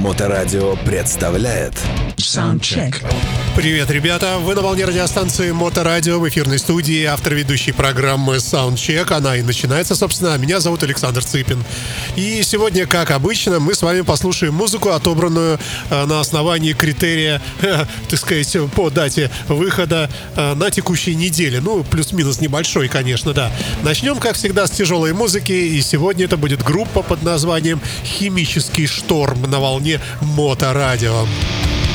Моторадио представляет Soundcheck. Привет, ребята! Вы на волне радиостанции Моторадио, в эфирной студии, автор ведущей программы Soundcheck. Она и начинается, собственно. Меня зовут Александр Цыпин. И сегодня, как обычно, мы с вами послушаем музыку, отобранную на основании критерия, так сказать, по дате выхода на текущей неделе. Ну, плюс-минус небольшой, конечно, да. Начнем, как всегда, с тяжелой музыки. И сегодня это будет группа под названием «Химический шторм» на волне Моторадио.